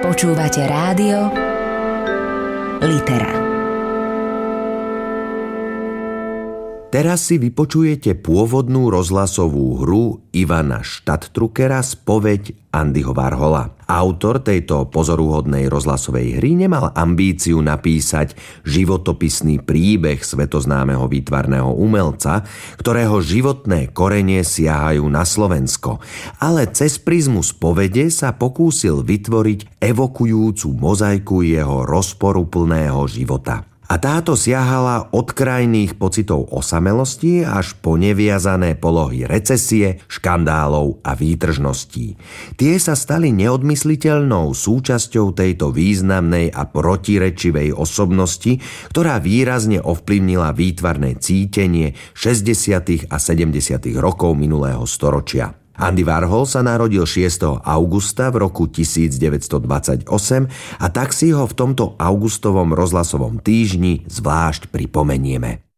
Počúvate rádio Litera. Teraz si vypočujete pôvodnú rozhlasovú hru Ivana Stadtdruckera Spoveď Andyho Warhola. Autor tejto pozoruhodnej rozhlasovej hry nemal ambíciu napísať životopisný príbeh svetoznámeho výtvarného umelca, ktorého životné korene siahajú na Slovensko, ale cez prizmu spovede sa pokúsil vytvoriť evokujúcu mozaiku jeho rozporuplného života. A táto siahala od krajných pocitov osamelosti až po neviazané polohy recesie, škandálov a výtržností. Tie sa stali neodmysliteľnou súčasťou tejto významnej a protirečivej osobnosti, ktorá výrazne ovplyvnila výtvarné cítenie 60. a 70. rokov minulého storočia. Andy Warhol sa narodil 6. augusta v roku 1928 a tak si ho v tomto augustovom rozhlasovom týždni zvlášť pripomenieme.